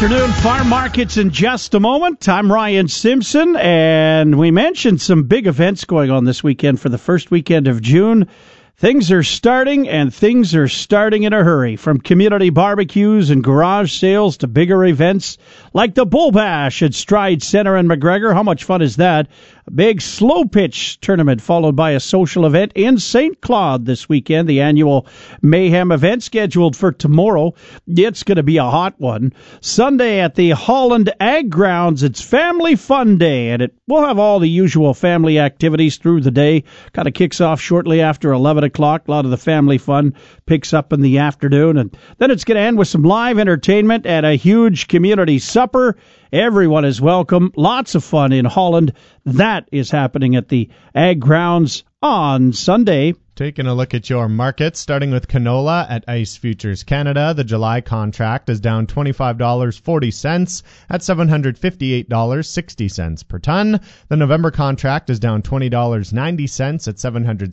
afternoon. Farm markets in just a moment. I'm Ryan Simpson, and we mentioned some big events going on this weekend for the first weekend of June. Things are starting, and things are starting in a hurry. From community barbecues and garage sales to bigger events like the Bull Bash at Stride Center in McGregor. How much fun is that? A big slow pitch tournament followed by a social event in St. Claude this weekend. The annual Mayhem event scheduled for tomorrow. It's going to be a hot one. Sunday at the Holland Ag Grounds, it's Family Fun Day, and it will have all the usual family activities through the day. Kind of kicks off shortly after 11 o'clock. A lot of the family fun picks up in the afternoon, and then it's going to end with some live entertainment and a huge community supper. Everyone is welcome. Lots of fun in Holland. That is happening at the Ag Grounds on Sunday. Taking a look at your markets, starting with canola at Ice Futures Canada. The July contract is down $25.40 at $758.60 per ton. The November contract is down $20.90 at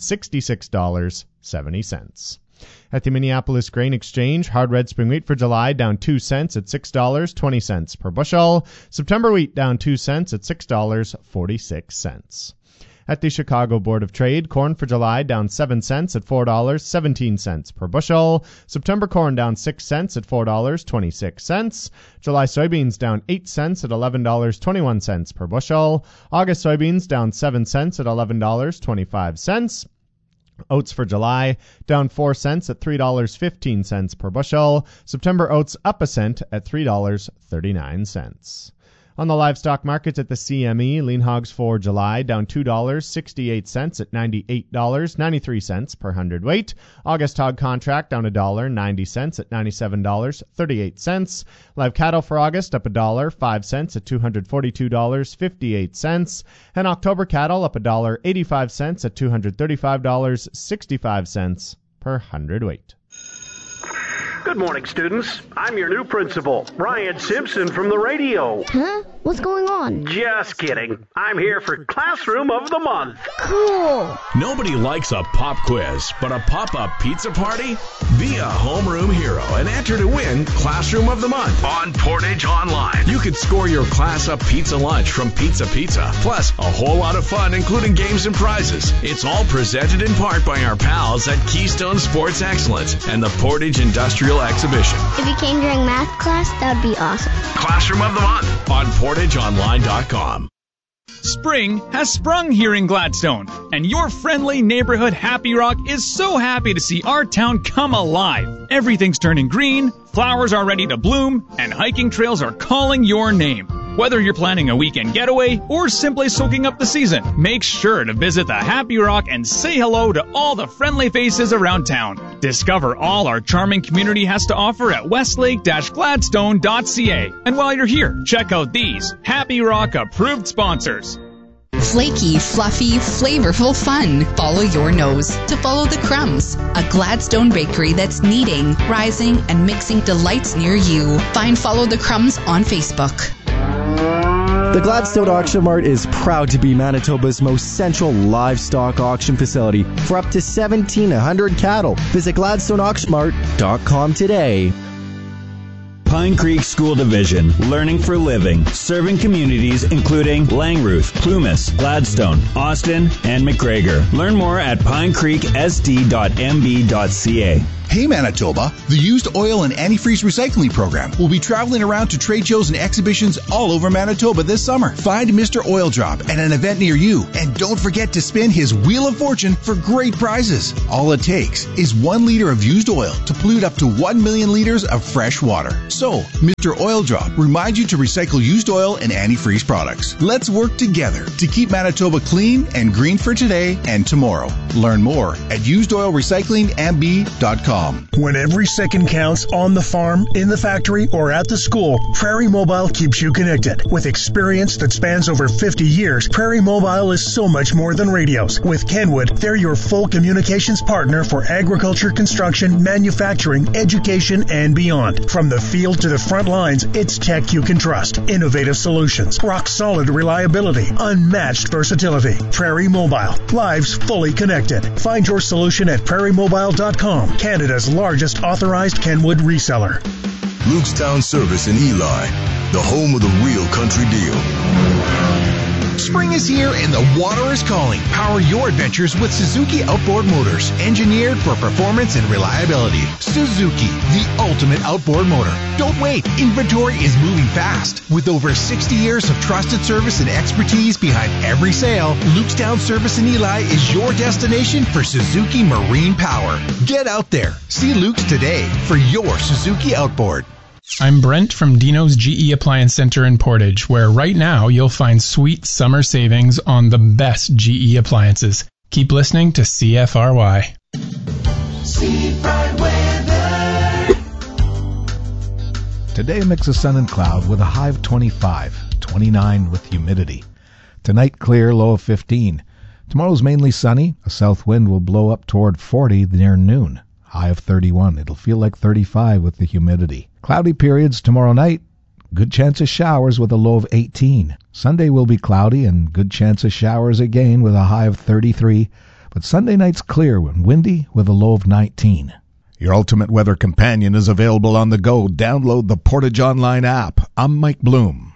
$766.70. At the Minneapolis Grain Exchange, hard red spring wheat for July down 2 cents at $6.20 per bushel. September wheat down 2 cents at $6.46. At the Chicago Board of Trade, corn for July down 7 cents at $4.17 per bushel. September corn down 6 cents at $4.26. July soybeans down 8 cents at $11.21 per bushel. August soybeans down 7 cents at $11.25. Oats for July down 4 cents at $3.15 per bushel. September oats up a cent at $3.39. On the livestock markets at the CME, lean hogs for July down $2.68 at $98.93 per hundredweight. August hog contract down $1.90 at $97.38. Live cattle for August up $1.05 at $242.58. And October cattle up $1.85 at $235.65 per hundredweight. Good morning, students. I'm your new principal, Ryan Simpson from the radio. Huh? What's going on? Just kidding. I'm here for Classroom of the Month. Cool. Nobody likes a pop quiz, but a pop-up pizza party? Be a homeroom hero and enter to win Classroom of the Month on Portage Online. You could score your class-up pizza lunch from Pizza Pizza, plus a whole lot of fun, including games and prizes. It's all presented in part by our pals at Keystone Sports Excellence and the Portage Industrial Exhibition. If you came during math class, that would be awesome. Classroom of the Month on PortageOnline.com. Spring has sprung here in Gladstone, and your friendly neighborhood Happy Rock is so happy to see our town come alive. Everything's turning green, flowers are ready to bloom, and hiking trails are calling your name. Whether you're planning a weekend getaway or simply soaking up the season, make sure to visit the Happy Rock and say hello to all the friendly faces around town. Discover all our charming community has to offer at westlake-gladstone.ca. And while you're here, check out these Happy Rock approved sponsors. Flaky, fluffy, flavorful fun. Follow your nose to follow the crumbs. A Gladstone bakery that's kneading, rising, and mixing delights near you. Find Follow the Crumbs on Facebook. The Gladstone Auction Mart is proud to be Manitoba's most central livestock auction facility for up to 1,700 cattle. Visit GladstoneAuctionMart.com today. Pine Creek School Division, learning for living, serving communities including Langruth, Plumas, Gladstone, Austin, and McGregor. Learn more at pinecreeksd.mb.ca. Hey Manitoba, the Used Oil and Antifreeze Recycling Program will be traveling around to trade shows and exhibitions all over Manitoba this summer. Find Mr. Oil Drop at an event near you, and don't forget to spin his Wheel of Fortune for great prizes. All it takes is 1 liter of used oil to pollute up to 1 million liters of fresh water. So, Mr. Oil Drop reminds you to recycle used oil and antifreeze products. Let's work together to keep Manitoba clean and green for today and tomorrow. Learn more at usedoilrecyclingmb.com. When every second counts on the farm, in the factory, or at the school, Prairie Mobile keeps you connected. With experience that spans over 50 years, Prairie Mobile is so much more than radios. With Kenwood, they're your full communications partner for agriculture, construction, manufacturing, education, and beyond. From the field to the front lines, it's tech you can trust. Innovative solutions, rock-solid reliability, unmatched versatility. Prairie Mobile. Lives fully connected. Find your solution at prairiemobile.com, Canada's largest authorized Kenwood reseller. Lukestown Service in Eli, the home of the real country deal. Spring is here and the water is calling. Power your adventures with Suzuki Outboard Motors, engineered for performance and reliability. Suzuki, the ultimate outboard motor. Don't wait. Inventory is moving fast. With over 60 years of trusted service and expertise behind every sale, Lukestown Service in Eli is your destination for Suzuki Marine Power. Get out there. See Luke's today for your Suzuki Outboard. I'm Brent from Dino's GE Appliance Center in Portage, where right now you'll find sweet summer savings on the best GE appliances. Keep listening to CFRY. Seafront weather. Today a mix of sun and cloud with a high of 25, 29 with humidity. Tonight clear, low of 15. Tomorrow's mainly sunny. A south wind will blow up toward 40 near noon. High of 31. It'll feel like 35 with the humidity. Cloudy periods tomorrow night. Good chance of showers with a low of 18. Sunday will be cloudy and good chance of showers again with a high of 33. But Sunday night's clear and windy with a low of 19. Your ultimate weather companion is available on the go. Download the Portage Online app. I'm Mike Bloom.